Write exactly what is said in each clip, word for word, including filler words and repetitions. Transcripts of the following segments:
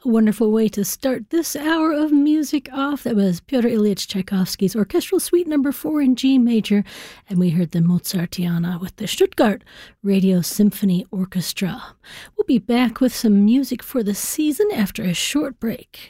A wonderful way to start this hour of music off. That was Pyotr Ilyich Tchaikovsky's Orchestral Suite Number four in G Major, and we heard the Mozartiana with the Stuttgart Radio Symphony Orchestra. We'll be back with some music for the season after a short break.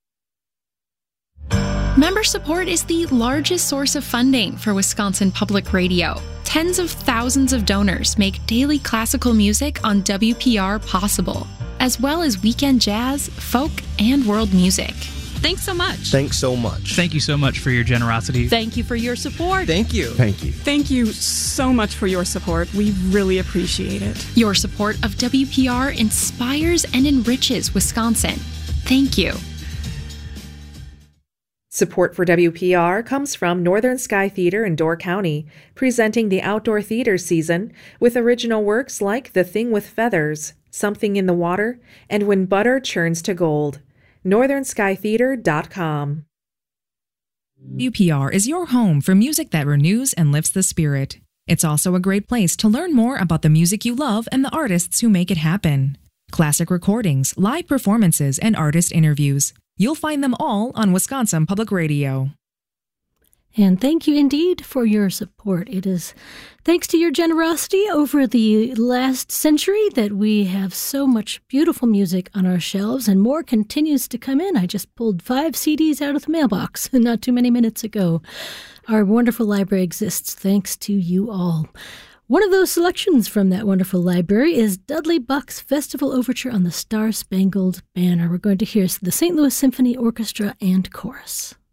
Member support is the largest source of funding for Wisconsin Public Radio. Tens of thousands of donors make daily classical music on W P R possible, as well as weekend jazz, folk, and world music. Thanks so much. Thanks so much. Thank you so much for your generosity. Thank you for your support. Thank you. Thank you. Thank you so much for your support. We really appreciate it. Your support of W P R inspires and enriches Wisconsin. Thank you. Support for W P R comes from Northern Sky Theater in Door County, presenting the outdoor theater season with original works like The Thing with Feathers, Something in the Water, and When Butter Churns to Gold. northern sky theater dot com. W P R is your home for music that renews and lifts the spirit. It's also a great place to learn more about the music you love and the artists who make it happen. Classic recordings, live performances, and artist interviews. You'll find them all on Wisconsin Public Radio. And thank you indeed for your support. It is thanks to your generosity over the last century that we have so much beautiful music on our shelves, and more continues to come in. I just pulled five C Ds out of the mailbox not too many minutes ago. Our wonderful library exists thanks to you all. One of those selections from that wonderful library is Dudley Buck's Festival Overture on the Star-Spangled Banner. We're going to hear the Saint Louis Symphony Orchestra and Chorus.